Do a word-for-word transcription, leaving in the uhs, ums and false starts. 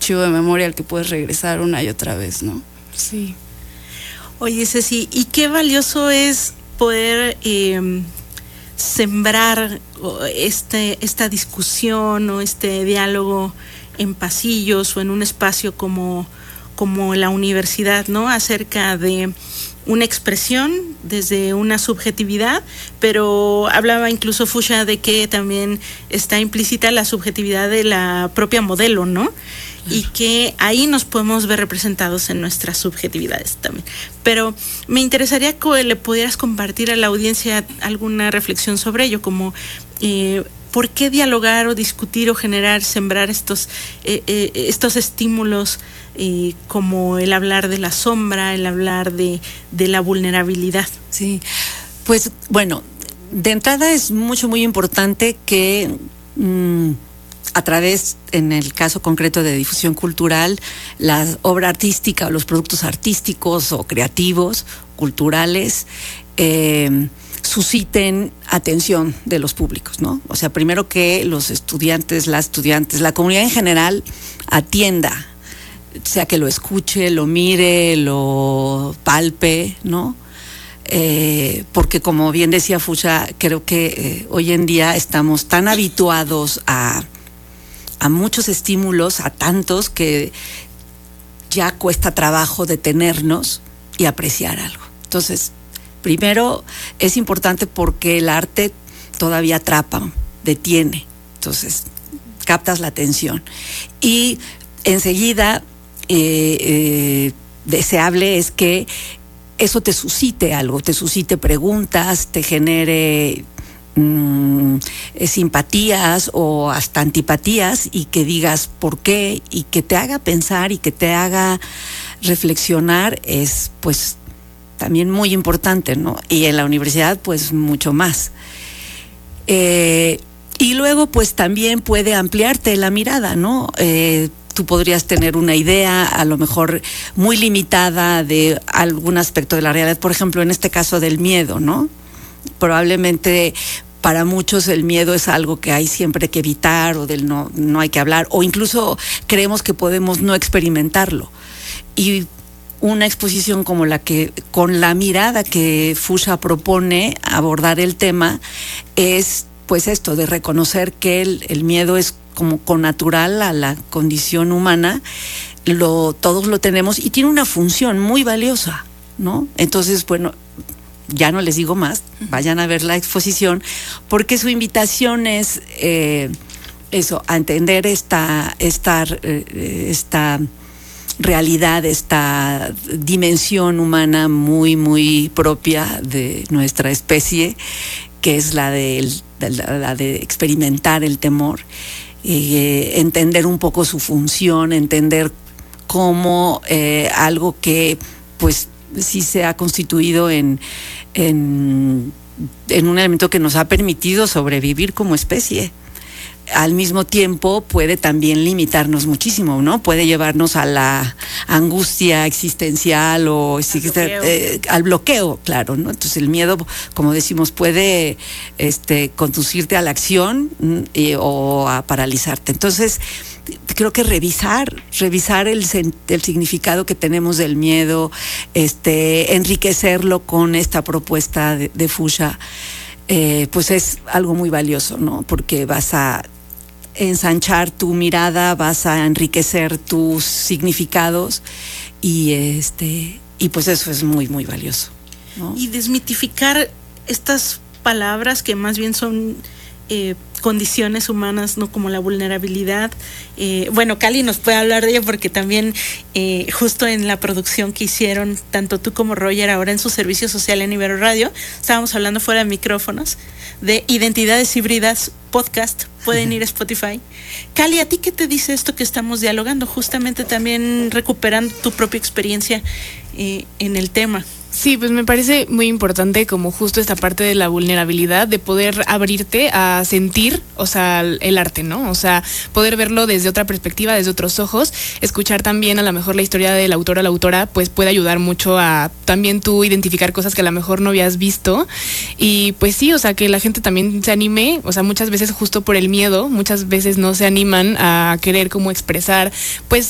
archivo de memoria al que puedes regresar una y otra vez, ¿no? Sí. Oye, Ceci, y qué valioso es poder eh, sembrar este, esta discusión o este diálogo en pasillos o en un espacio como, como la universidad, ¿no? Acerca de una expresión desde una subjetividad, pero hablaba incluso Fuchsia de que también está implícita la subjetividad de la propia modelo, ¿no? Y que ahí nos podemos ver representados en nuestras subjetividades también. Pero me interesaría que le pudieras compartir a la audiencia alguna reflexión sobre ello, como eh, ¿por qué dialogar o discutir o generar, sembrar estos, eh, eh, estos estímulos eh, como el hablar de la sombra, el hablar de, de la vulnerabilidad? Sí, pues bueno, de entrada es mucho, muy importante que mmm, a través, en el caso concreto de difusión cultural, la obra artística o los productos artísticos o creativos, culturales, eh, susciten atención de los públicos, ¿no? O sea, primero que los estudiantes, las estudiantes, la comunidad en general atienda, sea que lo escuche, lo mire, lo palpe, ¿no? Eh, porque como bien decía Fuchsia, creo que eh, hoy en día estamos tan habituados a a muchos estímulos, a tantos, que ya cuesta trabajo detenernos y apreciar algo. Entonces, primero es importante porque el arte todavía atrapa, detiene, entonces captas la atención. Y enseguida, eh, eh, deseable es que eso te suscite algo, te suscite preguntas, te genere Mm, eh, simpatías o hasta antipatías, y que digas por qué, y que te haga pensar y que te haga reflexionar, es pues también muy importante, ¿no? Y en la universidad pues mucho más. Eh, y luego pues también puede ampliarte la mirada, ¿no? Eh, tú podrías tener una idea a lo mejor muy limitada de algún aspecto de la realidad, por ejemplo en este caso del miedo, ¿no? Probablemente para muchos el miedo es algo que hay siempre que evitar, o del no, no hay que hablar, o incluso creemos que podemos no experimentarlo. Y una exposición como la que, con la mirada que Fuchsia propone abordar el tema, es pues esto de reconocer que el, el miedo es como connatural a la condición humana, lo, todos lo tenemos y tiene una función muy valiosa, ¿no? Entonces, bueno, ya no les digo más, vayan a ver la exposición, porque su invitación es eh, eso, a entender esta, esta, eh, esta realidad, esta dimensión humana muy, muy propia de nuestra especie, que es la de, la, la de experimentar el temor, eh, entender un poco su función, entender cómo eh, algo que pues sí se ha constituido en En, en un elemento que nos ha permitido sobrevivir como especie. Al mismo tiempo puede también limitarnos muchísimo, ¿no? Puede llevarnos a la angustia existencial o al bloqueo, eh, al bloqueo, claro, ¿no? Entonces el miedo, como decimos, puede este, conducirte a la acción eh, o a paralizarte. Entonces creo que revisar, revisar el, el significado que tenemos del miedo, este, enriquecerlo con esta propuesta de, de Fuchsia, eh, pues es algo muy valioso, ¿no? Porque vas a ensanchar tu mirada, vas a enriquecer tus significados, y este, y pues eso es muy, muy valioso, ¿no? Y desmitificar estas palabras que más bien son Eh, condiciones humanas, no, como la vulnerabilidad. Eh, bueno, Cali nos puede hablar de ello porque también eh, justo en la producción que hicieron tanto tú como Roger ahora en su servicio social en Ibero Radio, estábamos hablando fuera de micrófonos de Identidades Híbridas Podcast. Pueden ir a Spotify. Cali, ¿a ti qué te dice esto que estamos dialogando? Justamente también recuperando tu propia experiencia eh, en el tema. Sí, pues me parece muy importante como justo esta parte de la vulnerabilidad, de poder abrirte a sentir, o sea, el arte, ¿no? O sea, poder verlo desde otra perspectiva, desde otros ojos, escuchar también a lo mejor la historia del autor o la autora, pues puede ayudar mucho a también tú identificar cosas que a lo mejor no habías visto. Y pues sí, o sea, que la gente también se anime, o sea, muchas veces justo por el miedo, muchas veces no se animan a querer como expresar, pues